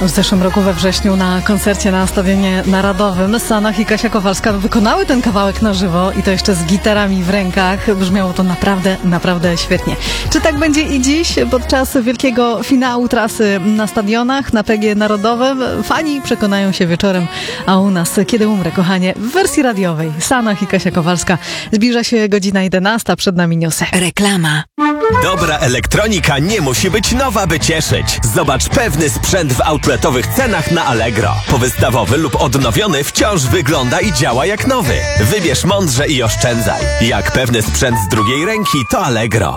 W zeszłym roku we wrześniu na koncercie na Stadionie Narodowym Sanach i Kasia Kowalska wykonały ten kawałek na żywo i to jeszcze z gitarami w rękach. Brzmiało to naprawdę świetnie. Czy tak będzie i dziś podczas wielkiego finału trasy na stadionach na PG Narodowym? Fani przekonają się wieczorem, a u nas Kiedy umrę, kochanie, w wersji radiowej. Sanach i Kasia Kowalska. Zbliża się godzina 11, przed nami newsy. Reklama. Dobra elektronika nie musi być nowa, by cieszyć. Zobacz pewny sprzęt w outletowych cenach na Allegro. Powystawowy lub odnowiony wciąż wygląda i działa jak nowy. Wybierz mądrze i oszczędzaj. Jak pewny sprzęt z drugiej ręki, to Allegro.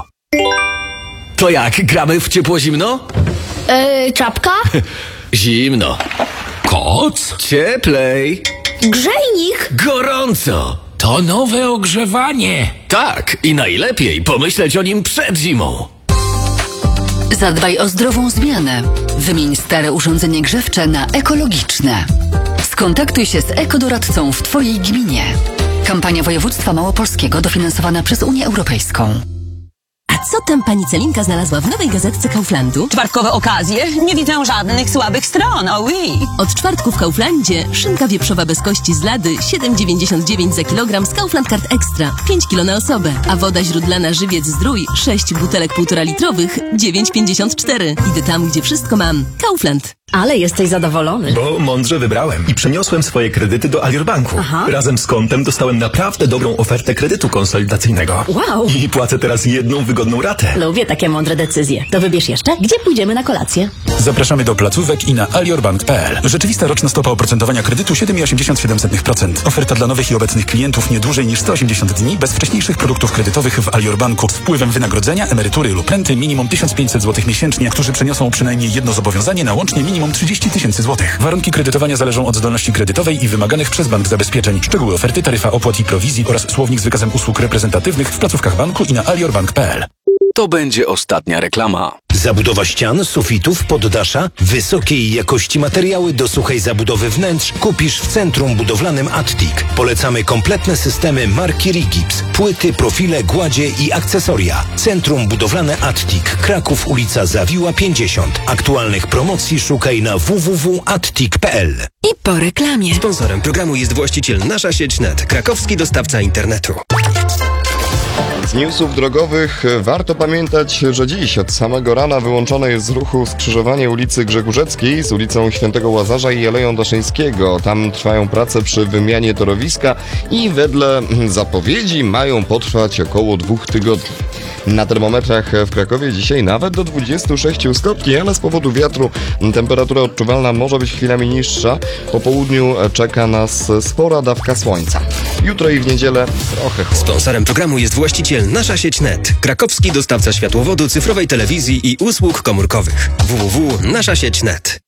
To jak, gramy w ciepło-zimno? Czapka? Zimno. Koc? Cieplej. Grzejnik? Gorąco. To nowe ogrzewanie. Tak, i najlepiej pomyśleć o nim przed zimą. Zadbaj o zdrową zmianę. Wymień stare urządzenie grzewcze na ekologiczne. Skontaktuj się z ekodoradcą w Twojej gminie. Kampania Województwa Małopolskiego dofinansowana przez Unię Europejsą. A co tam pani Celinka znalazła w nowej gazetce Kauflandu? Czwartkowe okazje? Nie widzę żadnych słabych stron, oui. Od czwartku w Kauflandzie szynka wieprzowa bez kości z lady 7,99 za kilogram z Kaufland Card Extra, 5 kg na osobę, a woda źródlana Żywiec Zdrój 6 butelek 1,5 litrowych 9,54. Idę tam, gdzie wszystko mam. Kaufland. Ale jesteś zadowolony. Bo mądrze wybrałem i przeniosłem swoje kredyty do Alior Banku. Aha. Razem z kontem dostałem naprawdę dobrą ofertę kredytu konsolidacyjnego. Wow. I płacę teraz jedną wygodną ratę. Lubię takie mądre decyzje. To wybierz jeszcze, gdzie pójdziemy na kolację. Zapraszamy do placówek i na aliorbank.pl. Rzeczywista roczna stopa oprocentowania kredytu 7,87%. Oferta dla nowych i obecnych klientów nie dłużej niż 180 dni bez wcześniejszych produktów kredytowych w Alior Banku z wpływem wynagrodzenia, emerytury lub renty minimum 1500 zł miesięcznie, którzy przeniosą przynajmniej jedno zobowiązanie na łącznie minimum 30 000 złotych. Warunki kredytowania zależą od zdolności kredytowej i wymaganych przez bank zabezpieczeń. Szczegóły oferty, taryfa opłat i prowizji oraz słownik z wykazem usług reprezentatywnych w placówkach banku i na aliorbank.pl. To będzie ostatnia reklama. Zabudowa ścian, sufitów, poddasza, wysokiej jakości materiały do suchej zabudowy wnętrz kupisz w Centrum Budowlanym Attic. Polecamy kompletne systemy marki Rigips, płyty, profile, gładzie i akcesoria. Centrum Budowlane Attic, Kraków, ulica Zawiła 50. Aktualnych promocji szukaj na www.attic.pl. I po reklamie. Sponsorem programu jest właściciel Nasza Sieć Net, krakowski dostawca internetu. Z newsów drogowych warto pamiętać, że dziś od samego rana wyłączone jest z ruchu skrzyżowanie ulicy Grzegórzeckiej z ulicą Świętego Łazarza i Aleją Daszyńskiego. Tam trwają prace przy wymianie torowiska i wedle zapowiedzi mają potrwać około 2 tygodni. Na termometrach w Krakowie dzisiaj nawet do 26 stopni, ale z powodu wiatru temperatura odczuwalna może być chwilami niższa. Po południu czeka nas spora dawka słońca. Jutro i w niedzielę trochę chłodniej. Sponsorem programu jest właściciel Nasza Sieć Net, krakowski dostawca światłowodu, cyfrowej telewizji i usług komórkowych. www.naszasieć.net.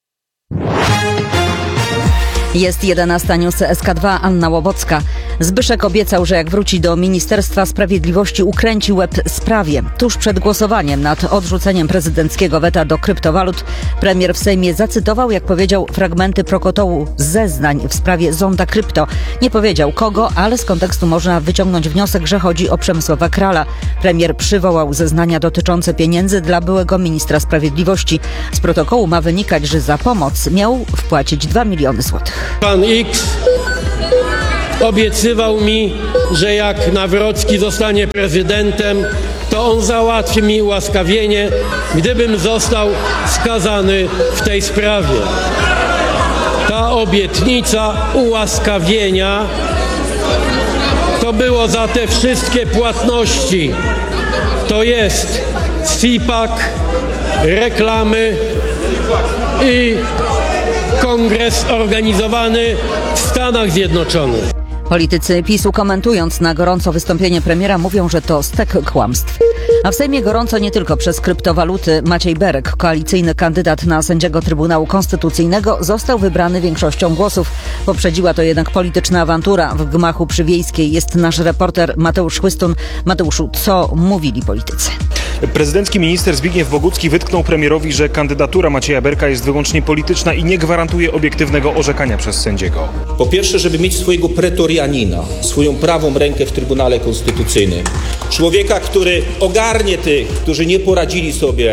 Jest 11 news SK2, Anna Łowocka. Zbyszek obiecał, że jak wróci do Ministerstwa Sprawiedliwości, ukręci łeb sprawie. Tuż przed głosowaniem nad odrzuceniem prezydenckiego weta do kryptowalut premier w Sejmie zacytował, jak powiedział, fragmenty protokołu zeznań w sprawie Zonda Krypto. Nie powiedział kogo, ale z kontekstu można wyciągnąć wniosek, że chodzi o Przemysława Krala. Premier przywołał zeznania dotyczące pieniędzy dla byłego ministra sprawiedliwości. Z protokołu ma wynikać, że za pomoc miał wpłacić 2 miliony złotych. Pan X obiecywał mi, że jak Nawrocki zostanie prezydentem, to on załatwi mi ułaskawienie, gdybym został skazany w tej sprawie. Ta obietnica ułaskawienia to było za te wszystkie płatności. To jest CIPAK, reklamy i kongres organizowany w Stanach Zjednoczonych. Politycy PiS-u, komentując na gorąco wystąpienie premiera, mówią, że to stek kłamstw. A w Sejmie gorąco nie tylko przez kryptowaluty. Maciej Berek, koalicyjny kandydat na sędziego Trybunału Konstytucyjnego, został wybrany większością głosów. Poprzedziła to jednak polityczna awantura. W gmachu przy Wiejskiej jest nasz reporter Mateusz Chłystun. Mateuszu, co mówili politycy? Prezydencki minister Zbigniew Bogucki wytknął premierowi, że kandydatura Macieja Berka jest wyłącznie polityczna i nie gwarantuje obiektywnego orzekania przez sędziego. Po pierwsze, żeby mieć swojego pretorianina, swoją prawą rękę w Trybunale Konstytucyjnym. Człowieka, który ogarnie tych, którzy nie poradzili sobie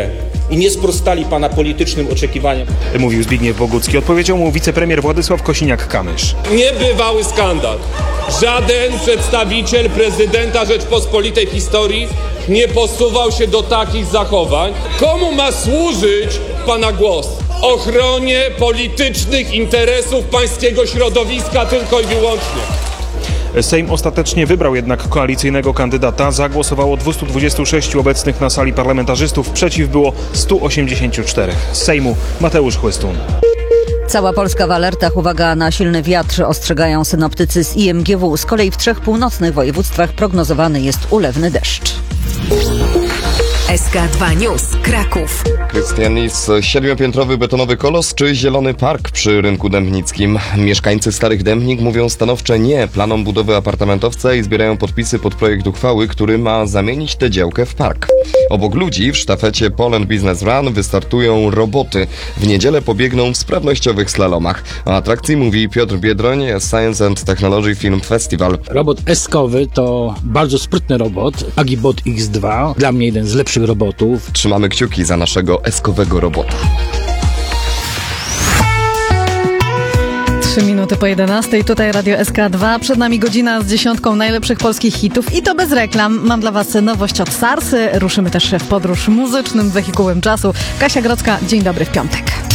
i nie sprostali pana politycznym oczekiwaniom. Mówił Zbigniew Bogucki. Odpowiedział mu wicepremier Władysław Kosiniak-Kamysz. Niebywały skandal. Żaden przedstawiciel prezydenta Rzeczpospolitej w historii nie posuwał się do takich zachowań. Komu ma służyć pana głos? Ochronie politycznych interesów pańskiego środowiska tylko i wyłącznie. Sejm ostatecznie wybrał jednak koalicyjnego kandydata. Zagłosowało 226 obecnych na sali parlamentarzystów. Przeciw było 184. Z Sejmu Mateusz Chłystun. Cała Polska w alertach. Uwaga na silny wiatr, ostrzegają synoptycy z IMGW. Z kolei w 3 północnych województwach prognozowany jest ulewny deszcz. SK2 News, Kraków. Krystian Lis, 7-piętrowy betonowy kolos czy zielony park przy rynku dębnickim? Mieszkańcy Starych Dębnik mówią stanowcze nie planom budowy apartamentowca i zbierają podpisy pod projekt uchwały, który ma zamienić tę działkę w park. Obok ludzi w sztafecie Poland Business Run wystartują roboty. W niedzielę pobiegną w sprawnościowych slalomach. O atrakcji mówi Piotr Biedroń, Science and Technology Film Festival. Robot eskowy to bardzo sprytny robot, Agibot X2, dla mnie jeden z lepszych robotów. Trzymamy kciuki za naszego eskowego robota. 3 minuty po 11. Tutaj Radio SK2. Przed nami godzina z 10 najlepszych polskich hitów i to bez reklam. Mam dla Was nowość od Sarsy. Ruszymy też w podróż muzycznym wehikułem czasu. Kasia Grodzka, dzień dobry w piątek.